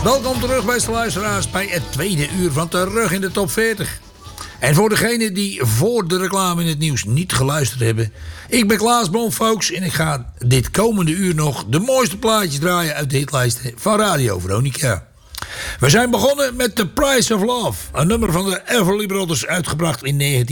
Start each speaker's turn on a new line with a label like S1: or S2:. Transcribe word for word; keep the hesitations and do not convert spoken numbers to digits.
S1: Welkom terug, beste luisteraars, bij het tweede uur van Terug in de Top veertig. En voor degenen die voor de reclame in het nieuws niet geluisterd hebben... ik ben Klaas Blom, folks, en ik ga dit komende uur nog de mooiste plaatjes draaien uit de hitlijsten van Radio Veronica. We zijn begonnen met The Price of Love, een nummer van de Everly Brothers, uitgebracht in negentien